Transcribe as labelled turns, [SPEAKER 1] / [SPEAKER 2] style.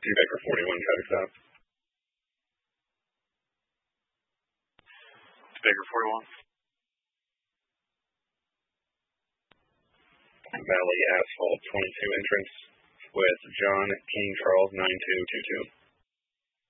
[SPEAKER 1] Baker 41, traffic stop. Baker 41. Valley Asphalt 22 entrance with John King Charles 9222.